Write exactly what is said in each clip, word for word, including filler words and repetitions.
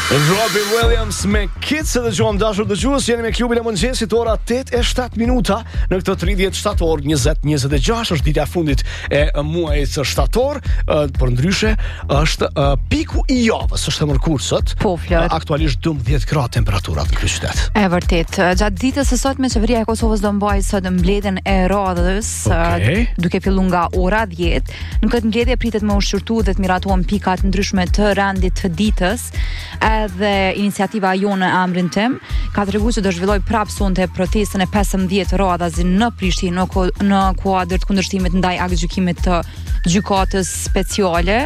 Robbie Williams me Kids dhe Gjuam dashur dëgjues, jeni me klubin e mëngjesit, ora tetë e shtatë minuta në këtë tridhjetë shtator njëzet njëzet e gjashtë, është dita e fundit e muajit shtator, por ndryshe është piku i javës, është e mërkurë sot. Po, Flor. Aktualisht dymbëdhjetë gradë temperaturat në ky qytet. E vërtet, gjatë ditës së sotme qeveria e Kosovës do mbajë sot mbledhjen e radhës, okay. duke filluar nga ora dhjetë. Në këtë mbledhje pritet me ushqyrtu dhe të miratuan pika të ndryshme të rendit të ditës. Edhe iniciativa Jonë Emrin Tim ka treguar se do zhvilloj prapë sonte protestën e pesëmbëdhjetë radhazi në Prishtinë në, në kuadër të kundërshtimit ndaj aktgjykimit të gjykatës speciale.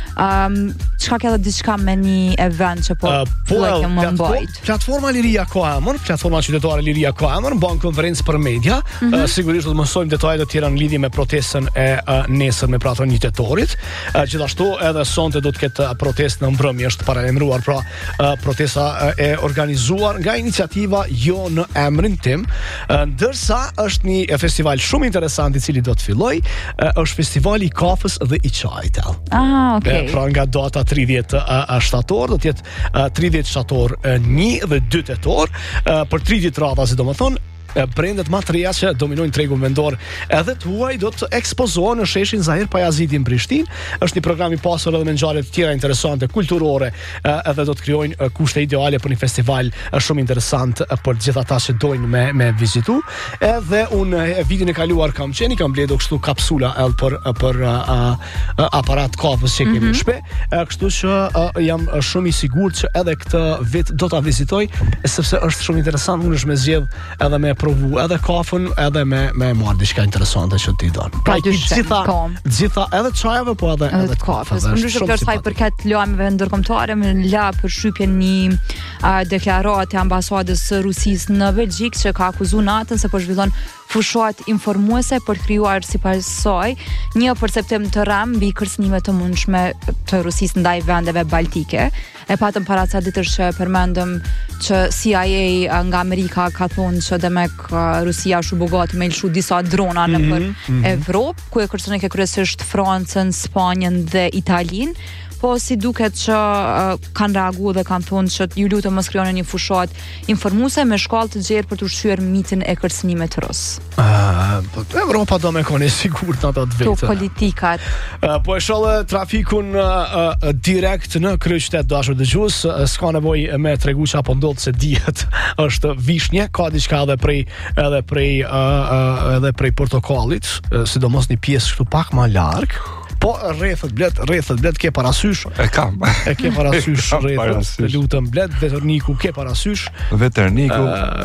Um, çka ka diçka me një event që po uh, po uh, më mbajt. Platforma Liria ka emër, platforma qytetare Liria ka emër, bën konferencë për media. Mm -hmm. uh, sigurisht do të mësojmë detajet e tjera në lidhje me protestën e uh, nesër me praton një tetorit. Uh, gjithashtu edhe sonte do të ketë protestë në mbrëmje, është paralajmëruar pra uh, protesta uh, e organizuar nga iniciativa Jo në Emrin Tim, uh, ndërsa është një festival shumë interesant i cili do të filloj, uh, është festivali i kafës dhe i çajit. Ah, okay. Pra nga data tridhjetë shtator do të jetë tridhjetë shtator një dhe dy tetor për tridhjetë radha, sidomethënë brendet matria që dominojnë tregun vendor edhe tuaj do të ekspozohen në sheshin Zahir Pajaziti në Prishtinë. Është një program i pasur edhe me ngjarje të tjera interesante kulturore, edhe do të krijojnë kushte ideale për një festival shumë interesant për gjithë ata që dojnë me me vizitu. Edhe unë vitin e kaluar kam qenë, kam mbledhur kështu kapsula edhe për për uh, aparat kafës që kemi në shtëpi, kështu që uh, jam shumë i sigurt që edhe këtë vit do ta vizitoj, sepse është shumë interesant, unë është me zgjedh edhe me provu edhe kafën edhe me me marr diçka interesante që ti don. Pra gjitha gjitha edhe çajave po edhe edhe kafës. Ndryshe kjo sa i përket lajmeve ndërkombëtare, më la për shtypjen një uh, deklaratë e ambasadës së Rusisë në Belgjik që ka akuzuar natën se po zhvillon fushat informuese për krijuar sipas saj një perceptim të rënd mbi kërcënimet të mundshme të Rusisë ndaj vendeve baltike. E patëm para ca ditësh që përmendëm që C I A nga Amerika ka thonë që demek Rusia është bogati me lëshu disa drona në për mm -hmm. Evropë, ku e kërcënon ke kryesisht Francën, Spanjën dhe Italinë. Po si duket që uh, kanë reaguar dhe kanë thonë që ju lutem mos krijoni një fushat informuese me shkallë të gjerë për të ushqyer mitin e kërcënimit rus. Ah, po Evropa do me koni sigurt në ato vetë. To politikat. Uh, po e shohë trafikun uh, uh, direkt në kryeqytet dashur dëgjues, uh, s'ka nevojë me tregu çapo ndodh se dihet është vishnje, ka diçka edhe prej edhe prej uh, uh, edhe prej portokallit, uh, sidomos një pjesë këtu pak më larg. Po rrethët blet, rrethët blet ke parasysh? E kam. E ke parasysh rrethët. Të lutem blet, veterniku ke parasysh? Veterniku.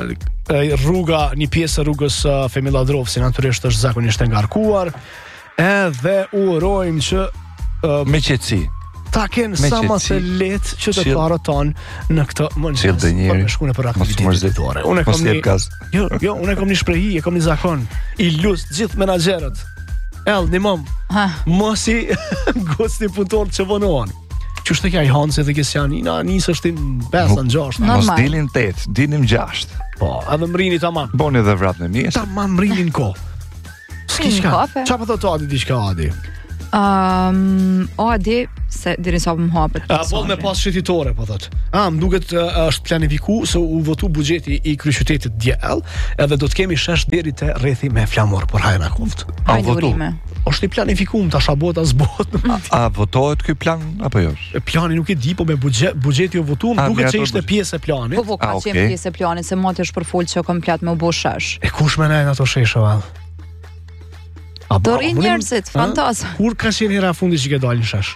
Uh, rruga, një pjesë e rrugës uh, Femilla Drovsi natyrisht është zakonisht e ngarkuar. Edhe urojmë që uh, me qetësi ta kenë sa më të lehtë që të paraton në këtë mëngjes. Për me shkuën për aktivitetet ditore. Unë kam një Jo, jo, unë kam një shprehi, e kam një zakon. I lus gjithë menaxherët. El, një mom, mos i gosti punëtorët që vonohen. Qështë të kja i Hansi dhe Kesianina, nisë është në pesë, në gjashtë. Mos dilin tetë, dilin gjashtë. Po, edhe mrini ta man. Boni dhe vrat në mjesë. Ta man mrinin ko. Ski shka, qa për thot Adi, di shka Adi? Um, Adi, se diri sa për më hapët. Po me pas shqetitore, po thot. A, më duket uh, është planifiku se u votu buxheti i kryeqytetit djel, edhe do të kemi shesh deri te rrethi me flamur për hajna kuft. A votu? Është i planifikum tash apo ta zbot. A votohet ky plan apo jo? Plani nuk e di, po me buxhet buxheti u votu, më duket se ishte pjesë e planit. Po, po, ka qenë pjesë e planit, se moti është përfol që komplet me u bë shesh. E kush më nën ato sheshë vall? Do rrin njerëzit, fantastik. Kur ka qenë hera fundi që ke dalë në shesh?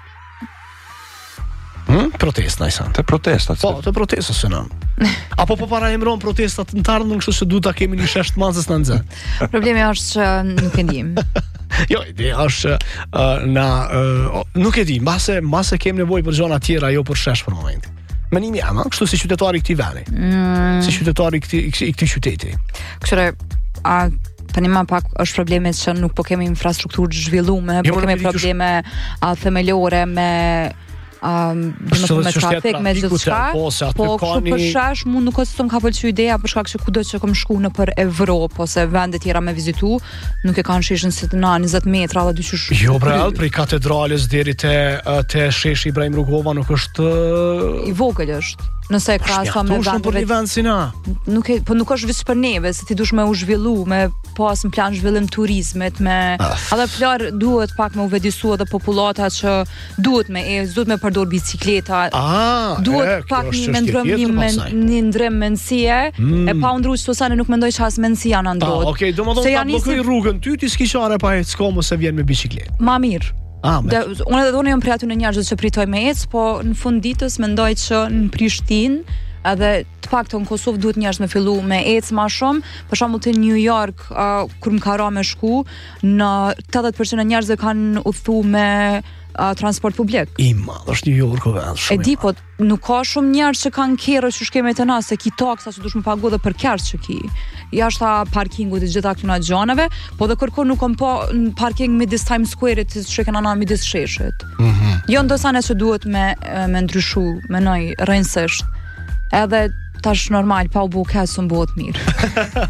Hmm? Protesta, i Të protestat. Po, të protestat se në. Apo po para emron protestat në të ardhmen, kështu që du ta kemi një shesh të mazës në nxehtë. Problemi është që nuk e dim. Jo, ideja është uh, na uh, nuk e di, mbase mbase kemi nevojë për gjëra tjera, jo për shesh për momentin. Menimi jam, kështu si qytetari i këtij vendi. Mm. Si qytetari i këtij i këtij qyteti. Kështu a tani më pak është problemi që nuk po kemi infrastrukturë zhvilluar, po kemi probleme a themelore me um, me trafik, me gjithë shka, po kështu për shesh, mu nuk është të më ka pëlqy ideja për shkak që kudo që kom shku në për Evropë, ose vende tjera me vizitu, nuk e kanë sheshin si të na njëzet metra dhe dyqysh. Jo, brel, prej katedrales deri te, te sheshi Ibrahim Rugova nuk është... I vogël është. Nëse e krahasa me vendeve për një vend si na. Nuk e, po nuk është vetëm për neve, se ti dush me u zhvillu, me pas në plan zhvillim turizmit, me edhe flar duhet pak me u vedisu edhe popullata që duhet me e, duhet me përdor bicikleta. Ah, duhet e, pak një ndrym një men, një ndrym mendësie, mm. e pa u ndruar çto sa ne nuk mendoj që as mendësia na ndrohet. Ah, okay, domethënë ta bllokoj rrugën ty ti s'kishare pa ec komo se vjen me bicikletë. Ma mirë. Ah, de, unë edhe dhone jam prej aty në njerëzit që pritoj me ec, po në fund ditës mendoj që në Prishtinë edhe të paktën në Kosovë duhet njerëz me fillu me ec më shumë. Për shembull te New York, uh, kur më ka ra me shku, në tetëdhjetë përqind e njerëzve kanë udhthu me uh, transport publik. I madh është New Yorku vend shumë. E di, po nuk ka shumë njerëz që kanë kerë që shkeme të na, se ki taksa që dush më pagu dhe për kerë që ki. Jashta parkingut e gjitha këtuna gjanave, po dhe kërko nuk kom po në parking midis Times Square-it, që kena na midis sheshit. Mm-hmm. Jo ndosane që duhet me, me ndryshu, me nëj, rëjnësisht. Edhe tash normal, pa u bu kësë më bëhet mirë.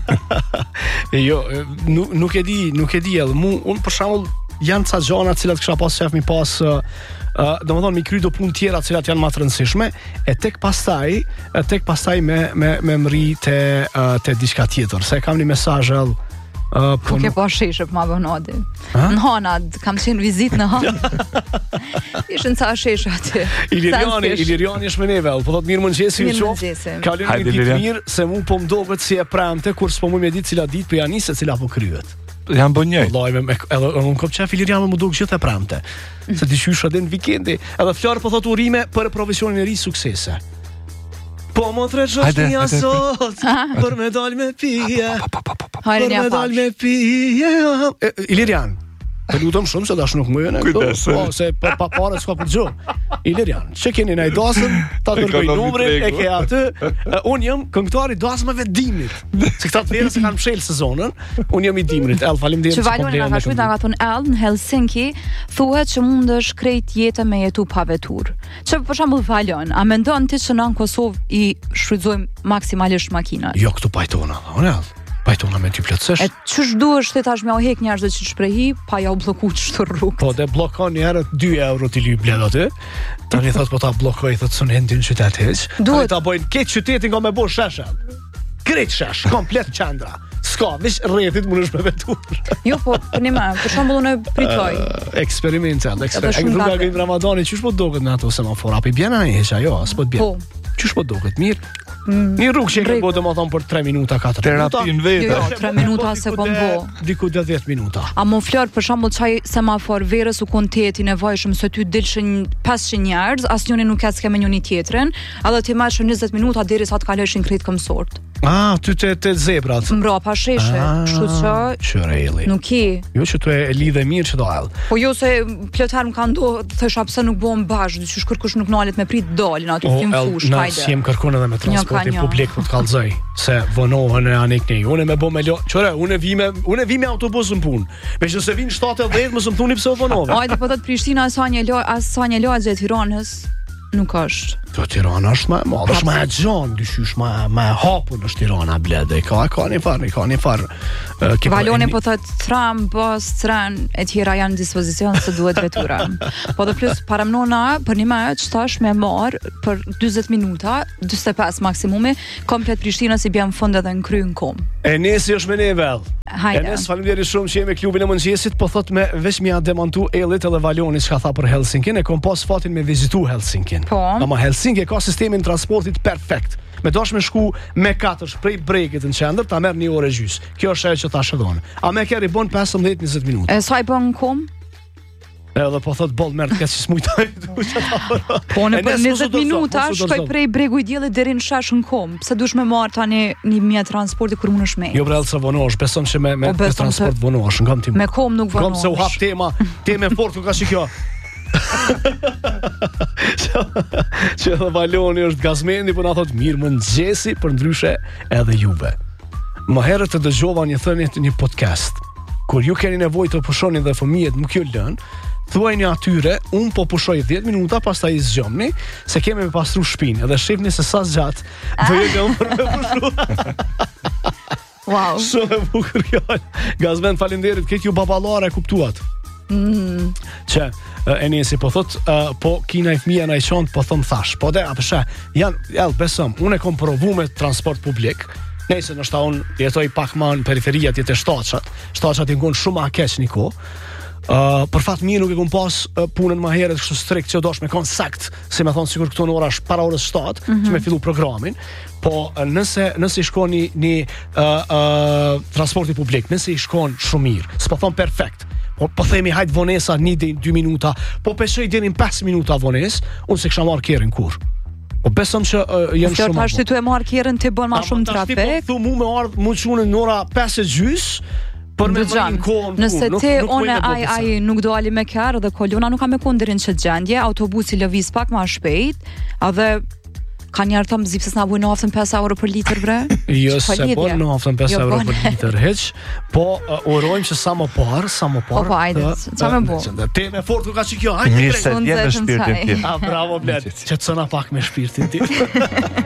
Jo, nuk, nuk e di, nuk e di edhe. Mu, unë për shembull janë ca gjana cilat kisha pas shef mi pas uh, uh, domethënë mi kry do punë tjera cilat janë më të rëndësishme, e tek pastaj, e tek pastaj me me me mri te uh, te diçka tjetër. Se kam një mesazh ell Uh, po ke po sheshë për ma bënodi. Në Hanad, kam qenë vizit në Hanad. Ishën ca sheshë aty. Iliriani, Iliriani është me neve, po thot mirë mëngjesi u qoftë. Kalon një ditë mirë, se mu po mdohet si e premte, kur s'po mu me ditë cila ditë për janisë se cila po kryet. Janë bën njëjtë. Vallai me edhe unë kom çaf Iliriani më duk gjithë e premte. Se ti qysh edhe në vikendi, edhe fjalë po thot urime për profesionin e ri suksese. Po më të reqosh një sot, për me dal me pije, për me dal me pije. Ilirian, të lutëm shumë se dash nuk më jene këto, po, se për pa pare s'ka për gjo. Ilirian, që keni në i dasëm, ta tërgoj numrin, e ke atë, unë jëm këngëtari dasmëve dimrit, se këta të vjerë se kanë mshel sezonën, unë jëm i dimrit, El, falim dhe që valon nga ka shujt nga thonë El, në Helsinki, thuhet që mund është krejt jetë me jetu pa vetur. Që për shembull valon, a mendon ti që në Kosovë i shfrytëzojmë maksimalisht makina? Jo, këtu pajtona, unë El. Pajtona me ty plotësisht. E ç'sh duhesh ti tash me u hek njerëzve që shprehi pa ja u bllokuar çto rrugë. Po dhe bllokon një herë dy euro ti lyp blet aty. Tani thot po ta bllokoj thot sun hendin qytet hiç. Duhet ta bëjnë këtë qytetin nga me bosh sheshall. Krejt shesh, komplet qendra. S'ka, veç rrethit mundesh me vetur. Jo, po, për një më, për shembull unë pritoj. Uh, eksperimental, eksperimental. Rruga e Ramadanit, çish po duket në ato semafora? Apo bjen ai hiç ajo, as po të bjen. Po. Çish po duket mirë? Mm, një rrugë që e po domethën për tre minuta, katër minuta. Terapin vetë. Jo, jo, tre minuta se kom bo. Diku dizet minuta. A më flor për shembull çaj semafor verës u konteti nevojshëm se ty dilshin pesëqind njerëz, asnjëri nuk ka s'ke me njëri tjetrin, edhe ti marrësh njëzet minuta derisa të kaleshin krejt këmsort. Ah, ty te te zebrat. Mbrapa sheshe, kështu që çreli. Nuk i. Jo që tu e lidhe mirë që do all. Po jo se plotëherë më kanë ndodhur, thosha pse nuk bëhem bash, dyqysh kërkush nuk nalet me prit dalin aty tim fush, hajde. Na sim kërkon edhe me transportin publik për të kallzoj, se vonohen e anik ne. Unë më bë me lo, çore, unë vi me, unë vi me autobus në punë. Meqense se vin shtatëdhjetë, mos më thoni pse u vonove. Hajde po thot Prishtina sa një lo, as sa një lagje e Tiranës. Nuk është. Po Tirana është më e madhe, është më e gjanë, dyqysh më më e hapur është Tirana blede. Ka ka një farë, ka një farë. Valoni po thot tram, bus, tren e tjera janë në dispozicion se duhet vetura. Po dhe plus paramnona për një mëj që tash me marr për dyzet minuta, dyzet e pesë maksimumi, komplet Prishtina si bjem fund edhe në kry në kom. E nesi është me ne vel. Hajde. E nes faleminderit shumë që jemi klubin e mëngjesit, po thot me veç më ja demantu Ellit edhe Valoni çka tha për Helsinkin, e kom pas fatin me vizitu Helsinkin. Po. Ama Helsinki ka sistemin transportit perfekt. Me dash me shku me katër prej Bregit në qendër, ta merr një orë gjys. Kjo është ajo që ta shëdon. A me keri bon pesëmbëdhjetë njëzet minuta. E sa i bën kom? Edhe po thot boll merr ka si smujtaj. Po në për njëzet minuta shkoj prej Bregu i Diellit deri në shesh në kom. Pse dush me marr tani një mjet transporti kur unë shmej. Jo brell se vonosh, beson se me me transport vonosh, ngam ti. Me kom nuk vonosh. Kom se u hap tema, temë fort ka si kjo. Që edhe Valoni është gazmendi, për na thot mirë mëngjesi, për ndryshe edhe juve. Më herët të dëgjova një thënie të një podcast, kur ju keni nevojë të pushoni dhe fëmijët nuk ju lën, thuajni atyre, un po pushoj dhjetë minuta, pastaj i zgjomni, se kemi me pastru shpinë, dhe shifni se sa zgjat do jetë unë për me pushu. Wow. Shumë e bukur kjo. Gazmen, faleminderit, këtë ju baballare e kuptuat. Mm. Që e njësi po thot, uh, po kina i fëmija na i qontë, po thëm thash. Po dhe, apëshe, janë, jelë, besëm, unë e kom provu me transport publik, nëjse nështë ta unë jetoj pak ma në periferia tjetë e shtaqat, shtaqat i ngun shumë a keq një ko, uh, për fat mirë nuk e kom pas uh, punën ma herët kështu strikt që dosh me kon sakt, si me thonë sigur këto në orash para orës shtatë, mm -hmm. që me fillu programin, po nëse, nëse i shkon një, një uh, uh, transporti publik, nëse i shkon shumë mirë, s'po thonë perfekt, po, po themi hajt vonesa një dhe dy minuta, po peshoj djenin pesë minuta vones, unë se kësha marrë kjerin kur. Po besëm që uh, janë Flor, shumë. tash ti tu e marr kjerën ti bën ma shumë trafik. Po thu mu me ardh mu çunë në ora pesë e gjys për me vënë kohën. Nëse ti one ai ai nuk do ali me kjerë dhe kolona nuk ka me kon deri në çet gjendje, autobusi lëviz pak më shpejt, edhe ka njerë thëmë zipsës na bujnë naftën pesë euro për litër bre? Jo, se bojnë naftën pesë euro për litër heq, po urojmë që sa më parë, sa më parë. Po po, ajde, qa me bo? Te me fort ku ka që kjo, hajde Mirë se t'jem me shpirtin tim. Ah, bravo, bled, që të sëna pak me shpirtin tim.